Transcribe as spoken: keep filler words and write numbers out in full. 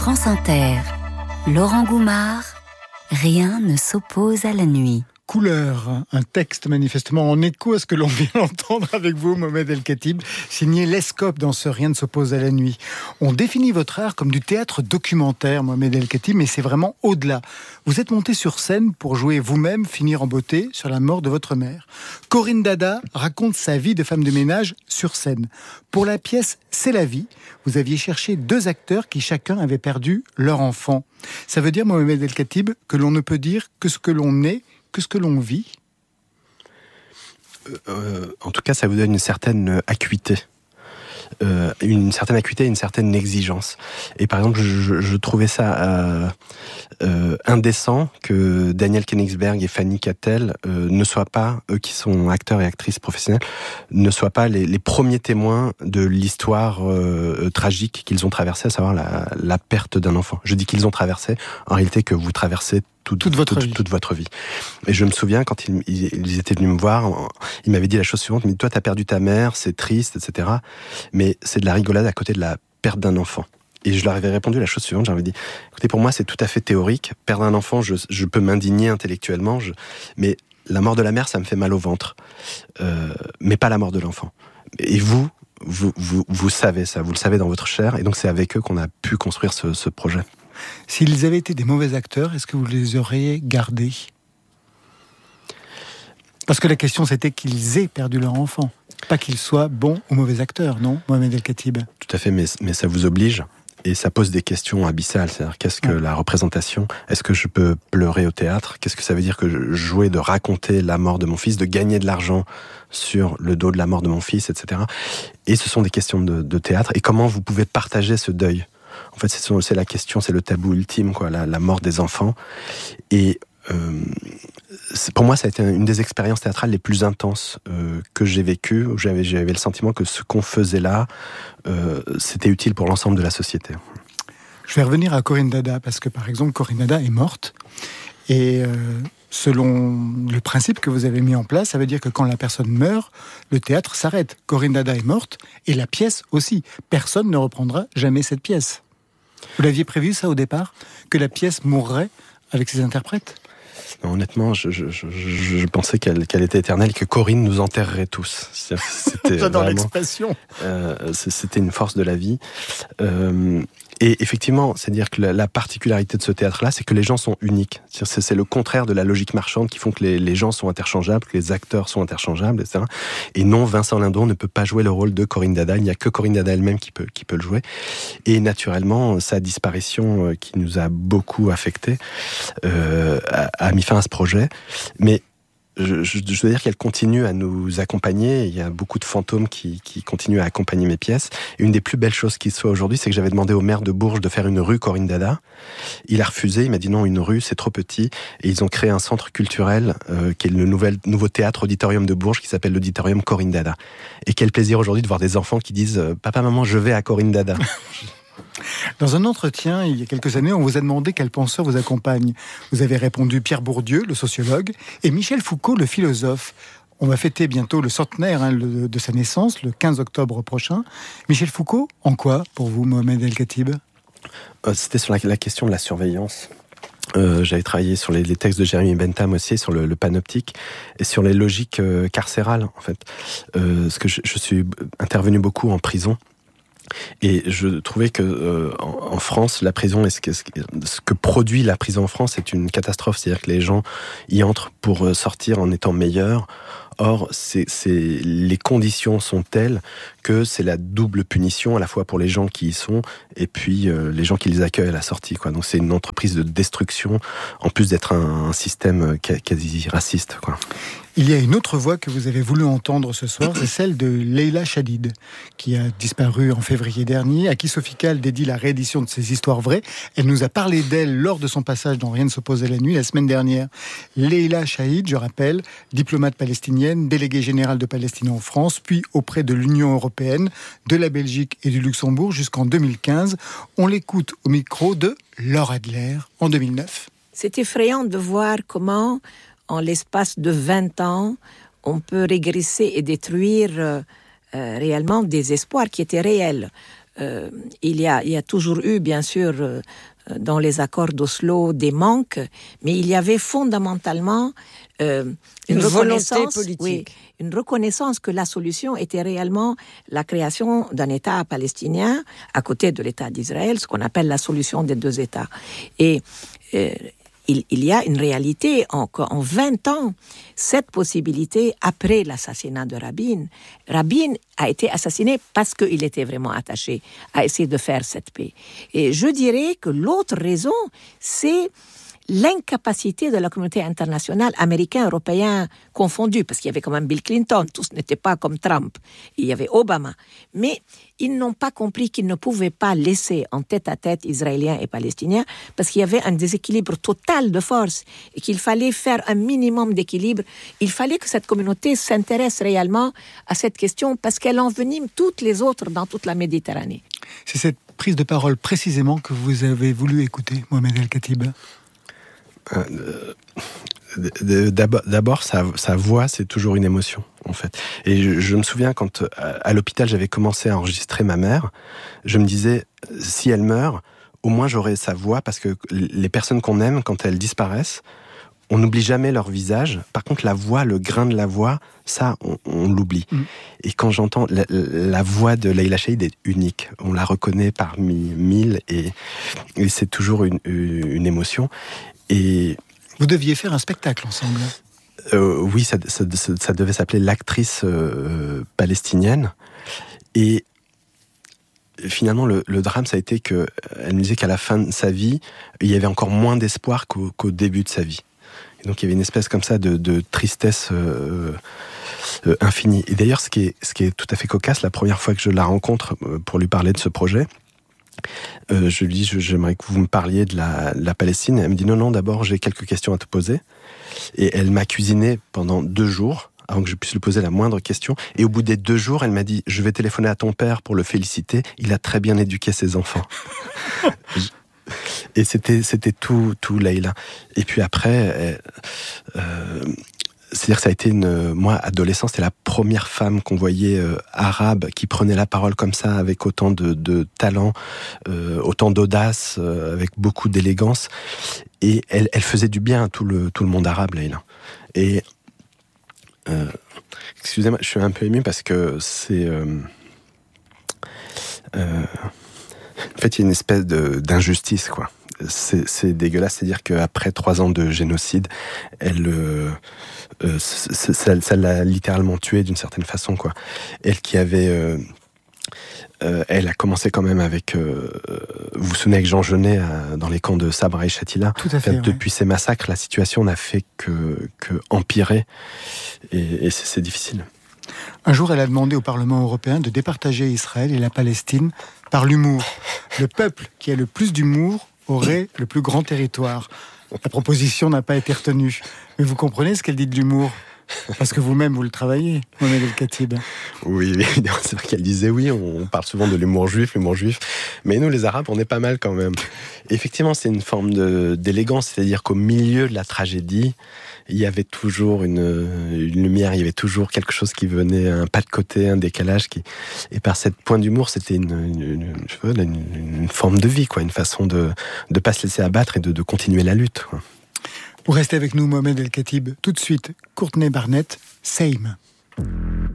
France Inter, Laurent Goumard, rien ne s'oppose à la nuit. Couleur, un texte manifestement en écho à ce que l'on vient d'entendre avec vous, Mohamed El Khatib, signé Lescope dans ce Rien ne s'oppose à la nuit. On définit votre art comme du théâtre documentaire, Mohamed El Khatib, mais c'est vraiment au-delà. Vous êtes monté sur scène pour jouer vous-même, finir en beauté, sur la mort de votre mère. Corinne Dada raconte sa vie de femme de ménage sur scène. Pour la pièce C'est la vie, vous aviez cherché deux acteurs qui chacun avait perdu leur enfant. Ça veut dire, Mohamed El Khatib, que l'on ne peut dire que ce que l'on est, que ce que l'on vit. euh, En tout cas, ça vous donne une certaine acuité. Euh, une certaine acuité et une certaine exigence. Et par exemple, je, je trouvais ça euh, euh, indécent que Daniel Koenigsberg et Fanny Cattel euh, ne soient pas, eux qui sont acteurs et actrices professionnels, ne soient pas les, les premiers témoins de l'histoire euh, tragique qu'ils ont traversée, à savoir la, la perte d'un enfant. Je dis qu'ils ont traversé, en réalité que vous traversez Toute, toute, votre toute, vie. toute votre vie. Et je me souviens, quand ils, ils, ils étaient venus me voir, ils m'avaient dit la chose suivante, mais toi, t'as perdu ta mère, c'est triste, et cetera. Mais c'est de la rigolade à côté de la perte d'un enfant. Et je leur avais répondu la chose suivante, j'avais dit, écoutez, pour moi, c'est tout à fait théorique. Perdre un enfant, je, je peux m'indigner intellectuellement, je, mais la mort de la mère, ça me fait mal au ventre. Euh, mais pas la mort de l'enfant. Et vous, vous, vous, vous savez ça, vous le savez dans votre chair, et donc c'est avec eux qu'on a pu construire ce, ce projet. S'ils avaient été des mauvais acteurs, est-ce que vous les auriez gardés ? Parce que la question, c'était qu'ils aient perdu leur enfant. Pas qu'ils soient bons ou mauvais acteurs, non, Mohamed El Khatib ? Tout à fait, mais, mais ça vous oblige. Et ça pose des questions abyssales. C'est-à-dire, qu'est-ce que ouais. la représentation ? Est-ce que je peux pleurer au théâtre ? Qu'est-ce que ça veut dire que jouer, de raconter la mort de mon fils, de gagner de l'argent sur le dos de la mort de mon fils, et cetera. Et ce sont des questions de, de théâtre. Et comment vous pouvez partager ce deuil ? En fait, c'est, c'est la question, c'est le tabou ultime, quoi, la, la mort des enfants. Et euh, pour moi, ça a été une des expériences théâtrales les plus intenses euh, que j'ai vécues, où j'avais, j'avais le sentiment que ce qu'on faisait là, euh, c'était utile pour l'ensemble de la société. Je vais revenir à Corinne Dada, parce que, par exemple, Corinne Dada est morte. Et euh, selon le principe que vous avez mis en place, ça veut dire que quand la personne meurt, le théâtre s'arrête. Corinne Dada est morte, et la pièce aussi. Personne ne reprendra jamais cette pièce. Vous l'aviez prévu, ça, au départ ? Que la pièce mourrait avec ses interprètes ? Non, honnêtement, je, je, je, je pensais qu'elle, qu'elle était éternelle, que Corinne nous enterrerait tous. C'était J'adore vraiment, l'expression. Euh, c'était une force de la vie. Euh, et effectivement, c'est-à-dire que la, la particularité de ce théâtre-là, c'est que les gens sont uniques. C'est, c'est le contraire de la logique marchande qui font que les, les gens sont interchangeables, que les acteurs sont interchangeables, et cetera. Et non, Vincent Lindon ne peut pas jouer le rôle de Corinne Dada. Il n'y a que Corinne Dada elle-même qui peut, qui peut le jouer. Et naturellement, sa disparition, euh, qui nous a beaucoup affectés, euh, a, a mis fin à ce projet. Mais Je, je, je veux dire qu'elle continue à nous accompagner. Il y a beaucoup de fantômes qui, qui continuent à accompagner mes pièces. Et une des plus belles choses qui soit aujourd'hui, c'est que j'avais demandé au maire de Bourges de faire une rue Corinne Dada. Il a refusé, il m'a dit non, une rue, c'est trop petit. Et ils ont créé un centre culturel euh, qui est le nouvel, nouveau théâtre auditorium de Bourges qui s'appelle l'auditorium Corinne Dada. Et quel plaisir aujourd'hui de voir des enfants qui disent « Papa, maman, je vais à Corinne Dada ». Dans un entretien, il y a quelques années, on vous a demandé quel penseur vous accompagne. Vous avez répondu Pierre Bourdieu, le sociologue, et Michel Foucault, le philosophe. On va fêter bientôt le centenaire hein, le, de sa naissance, le quinze octobre prochain. Michel Foucault, en quoi, pour vous, Mohamed El Khatib ? euh, C'était sur la, la question de la surveillance. Euh, j'avais travaillé sur les, les textes de Jérémy Bentham aussi, sur le, le panoptique, et sur les logiques euh, carcérales, en fait. Euh, parce que je, je suis intervenu beaucoup en prison. Et je trouvais que euh, en, en France, la prison, est ce que, ce que produit la prison en France, c'est une catastrophe. C'est-à-dire que les gens y entrent pour sortir en étant meilleurs. Or, c'est, c'est, les conditions sont telles que c'est la double punition, à la fois pour les gens qui y sont et puis euh, les gens qui les accueillent à la sortie, quoi. Donc c'est une entreprise de destruction, en plus d'être un, un système quasi raciste, quoi. Il y a une autre voix que vous avez voulu entendre ce soir, c'est celle de Leila Chadid, qui a disparu en février dernier, à qui Sophie Calle dédie la réédition de ses histoires vraies. Elle nous a parlé d'elle lors de son passage dans Rien ne s'oppose à la nuit, la semaine dernière. Leila Chadid, je rappelle, diplomate palestinienne, déléguée générale de Palestine en France, puis auprès de l'Union européenne, de la Belgique et du Luxembourg jusqu'en deux mille quinze. On l'écoute au micro de Laure Adler en deux mille neuf. C'est effrayant de voir comment, en l'espace de vingt ans, on peut régresser et détruire euh, réellement des espoirs qui étaient réels. euh, il y a, il y a toujours eu, bien sûr, euh, dans les accords d'Oslo, des manques, mais il y avait fondamentalement euh, une, une reconnaissance, volonté politique. Oui, une reconnaissance que la solution était réellement la création d'un État palestinien à côté de l'État d'Israël, ce qu'on appelle la solution des deux États. Et euh, il, il y a une réalité, en, en vingt ans, cette possibilité, après l'assassinat de Rabin, Rabin a été assassiné parce qu'il était vraiment attaché à essayer de faire cette paix. Et je dirais que l'autre raison, c'est l'incapacité de la communauté internationale, américain, européen confondus, parce qu'il y avait quand même Bill Clinton, tous n'étaient pas comme Trump, il y avait Obama, mais ils n'ont pas compris qu'ils ne pouvaient pas laisser en tête-à-tête Israéliens et Palestiniens, parce qu'il y avait un déséquilibre total de force, et qu'il fallait faire un minimum d'équilibre. Il fallait que cette communauté s'intéresse réellement à cette question, parce qu'elle envenime toutes les autres dans toute la Méditerranée. C'est cette prise de parole précisément que vous avez voulu écouter, Mohamed El-Khatib. Euh, d'abord, d'abord sa, sa voix, c'est toujours une émotion, en fait. Et je, je me souviens quand, à l'hôpital, j'avais commencé à enregistrer ma mère, je me disais, si elle meurt, au moins j'aurai sa voix, parce que les personnes qu'on aime, quand elles disparaissent, on n'oublie jamais leur visage. Par contre, la voix, le grain de la voix, ça, on, on l'oublie. Mmh. Et quand j'entends la, la voix de Leïla Chaïd est unique. On la reconnaît parmi mille, et, et c'est toujours une, une émotion. Et vous deviez faire un spectacle ensemble. Euh, oui, ça, ça, ça, ça devait s'appeler l'actrice euh, palestinienne. Et finalement, le, le drame, ça a été qu'elle me disait qu'à la fin de sa vie, il y avait encore moins d'espoir qu'au, qu'au début de sa vie. Et donc, il y avait une espèce comme ça de, de tristesse euh, euh, infinie. Et d'ailleurs, ce qui est, ce qui est tout à fait cocasse, la première fois que je la rencontre pour lui parler de ce projet, Euh, je lui dis, je, j'aimerais que vous me parliez de la, de la Palestine. Elle me dit, non, non, d'abord, j'ai quelques questions à te poser. Et elle m'a cuisiné pendant deux jours, avant que je puisse lui poser la moindre question. Et au bout des deux jours, elle m'a dit, je vais téléphoner à ton père pour le féliciter. Il a très bien éduqué ses enfants. Et c'était, c'était tout, tout Leïla. Et puis après, elle, euh, c'est-à-dire que ça a été une... Moi, adolescent, c'était la première femme qu'on voyait euh, arabe qui prenait la parole comme ça, avec autant de, de talent, euh, autant d'audace, euh, avec beaucoup d'élégance. Et elle, elle faisait du bien à tout le, tout le monde arabe, Leïla. Et... Euh, excusez-moi, je suis un peu ému parce que c'est... Euh, euh, en fait, il y a une espèce de, d'injustice, quoi. C'est, c'est dégueulasse, c'est-à-dire qu'après trois ans de génocide, elle... Euh, Euh, ça, ça, ça l'a littéralement tuée d'une certaine façon, quoi. Elle qui avait, euh, euh, elle a commencé quand même avec, euh, vous vous souvenez avec Jean Genet euh, dans les camps de Sabra et Shatila. Tout à fait. En fait, depuis ouais. ces massacres, la situation n'a fait que, que empirer, et, et c'est, c'est difficile. Un jour, elle a demandé au Parlement européen de départager Israël et la Palestine par l'humour. Le peuple qui a le plus d'humour aurait le plus grand territoire. La proposition n'a pas été retenue. Mais vous comprenez ce qu'elle dit de l'humour ? Parce que vous-même, vous le travaillez, Mohamed El-Khatib. Oui, évidemment, c'est vrai qu'elle disait oui, on parle souvent de l'humour juif, l'humour juif. Mais nous, les Arabes, on est pas mal quand même. Et effectivement, c'est une forme de, d'élégance, c'est-à-dire qu'au milieu de la tragédie, il y avait toujours une, une lumière, il y avait toujours quelque chose qui venait, un pas de côté, un décalage. Qui... Et par cette point d'humour, c'était une, une, une, je sais pas, une, une forme de vie, quoi, une façon de ne pas se laisser abattre et de, de continuer la lutte, quoi. Vous restez avec nous, Mohamed El-Khatib. Tout de suite, Courtney Barnett, Same.